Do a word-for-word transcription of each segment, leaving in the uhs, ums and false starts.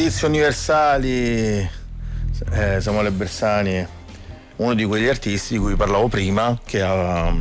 giudizi universali, eh, Samuele Bersani, uno di quegli artisti di cui parlavo prima, che ha,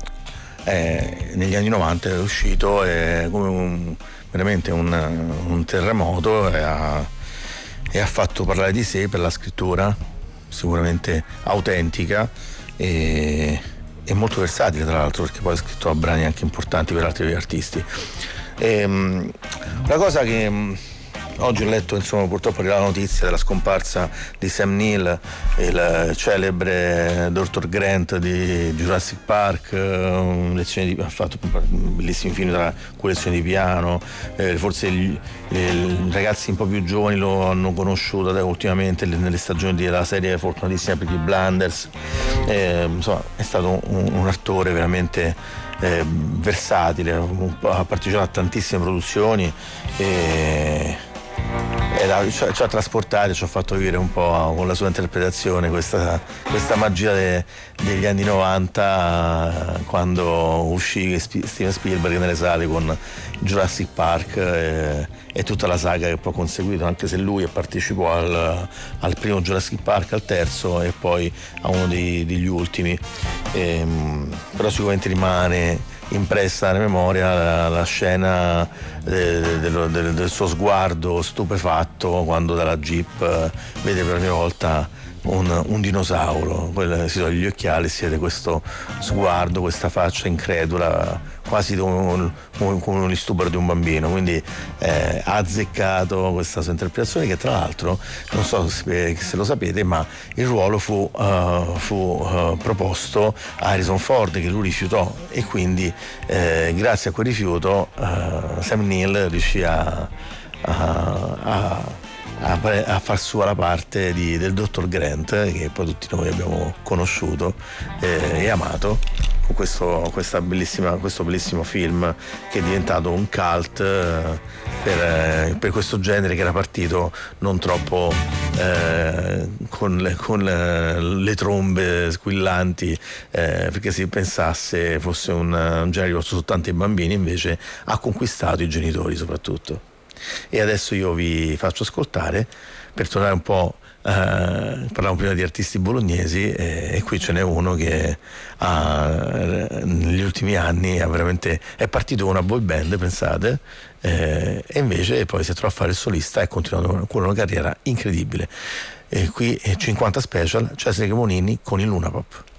eh, negli anni novanta è uscito eh, come un, veramente un, un terremoto e ha, e ha fatto parlare di sé per la scrittura sicuramente autentica e, e molto versatile, tra l'altro, perché poi ha scritto brani anche importanti per altri artisti. E, la cosa che oggi ho letto, insomma, purtroppo arriva la notizia della scomparsa di Sam Neill, il celebre dottor Grant di Jurassic Park, um, lezioni di, ha fatto bellissimi film, tra cui lezioni di piano, eh, forse gli, i ragazzi un po' più giovani lo hanno conosciuto ultimamente nelle stagioni della serie fortunatissima Peaky Blinders. Eh, insomma, è stato un, un attore veramente eh, versatile, ha partecipato a tantissime produzioni e Era, ci, ha, ci ha trasportati, ci ha fatto vivere un po' con la sua interpretazione questa, questa magia de, degli anni novanta, quando uscì Steven Spielberg nelle sale con Jurassic Park e, e tutta la saga che poi ha conseguito, anche se lui partecipò al, al primo Jurassic Park, al terzo e poi a uno dei, degli ultimi, e, però sicuramente rimane impressa nella memoria la, la scena de, de, de, de, del suo sguardo stupefatto quando dalla jeep eh, vede per la prima volta un, un dinosauro. Poi si toglie gli occhiali e si vede questo sguardo, questa faccia incredula, quasi come, come, come un stupro di un bambino. Quindi eh, ha azzeccato questa sua interpretazione, che tra l'altro, non so se, se lo sapete, ma il ruolo fu, uh, fu uh, proposto a Harrison Ford, che lui rifiutò, e quindi eh, grazie a quel rifiuto uh, Sam Neill riuscì a, a, a A, a far sua la parte di, del dottor Grant, che poi tutti noi abbiamo conosciuto eh, e amato con questo, questa bellissima, questo bellissimo film che è diventato un cult eh, per, eh, per questo genere, che era partito non troppo eh, con, le, con le, le trombe squillanti eh, perché si pensasse fosse un, un genere rivolto soltanto ai bambini, invece ha conquistato i genitori soprattutto. E adesso io vi faccio ascoltare, per tornare un po', eh, parlavamo prima di artisti bolognesi, eh, e qui ce n'è uno che ha, negli ultimi anni ha veramente, è partito con una boy band, pensate, eh, e invece poi si è trovato a fare il solista e ha continuato con una carriera incredibile. E qui è cinquanta Special, Cesare Cremonini con il Luna Pop.